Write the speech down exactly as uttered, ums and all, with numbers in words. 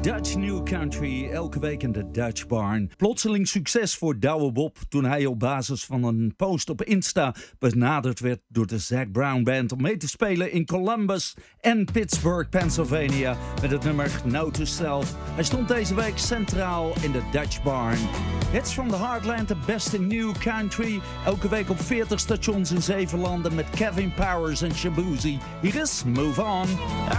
Dutch New Country, elke week in de Dutch Barn. Plotseling succes voor Douwe Bob toen hij op basis van een post op Insta benaderd werd door de Zac Brown Band om mee te spelen in Columbus en Pittsburgh, Pennsylvania met het nummer Note to Self. Hij stond deze week centraal in de Dutch Barn. Hits from the Heartland, de beste New Country. Elke week op veertig stations in zeven landen met Kevin Powers en Shabuzi. Hier is Move On.